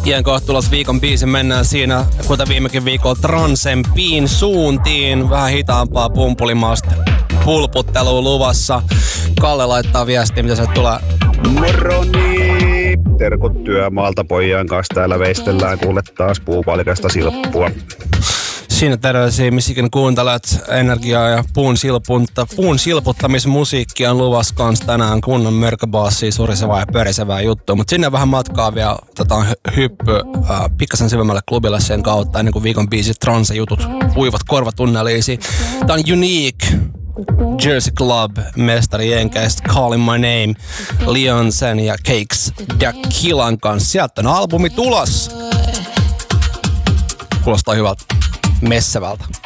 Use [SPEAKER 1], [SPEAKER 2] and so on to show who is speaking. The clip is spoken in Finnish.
[SPEAKER 1] Iän kohta tulos viikon biisi, mennään siinä, kuten viimekin viikolla, Transempiin suuntiin. Vähän hitaampaa pumpulimasta pulputtelua luvassa. Kalle laittaa viestiä, mitä se tulee.
[SPEAKER 2] Moroni! Terkut työmaalta pojan kanssa täällä veistellään. Kuule taas puupalikasta silppua.
[SPEAKER 1] Siinä terveisiä, missä ikinä kuuntelet energiaa ja puun silputtamismusiikkia on luvassa kans tänään kunnon mörköbaassia, surisevaa ja pörisevää juttua. Mutta sinne vähän matkaa vielä, otetaan hyppy pikkasen syvemmälle klubille sen kautta ennen kuin viikon biisit transa-jutut uivat korvatunneliisiin. Tää on Unique, Jersey Club, mestari jenkeistä, Calling My Name, Leonsen ja Cakes Dakilan kanssa. Sieltä on albumi tulos. Kuulostaa hyvältä. Messävältä.